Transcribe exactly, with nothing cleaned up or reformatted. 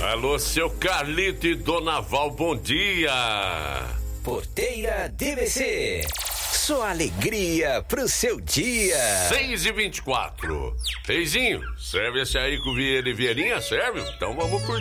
Alô, seu Carlito e Dona Val, bom dia. Porteira D V C. Sua alegria pro seu dia. seis e vinte e quatro. Reizinho, serve esse aí com Vieira e Vieirinha, serve? Então vamos curtir.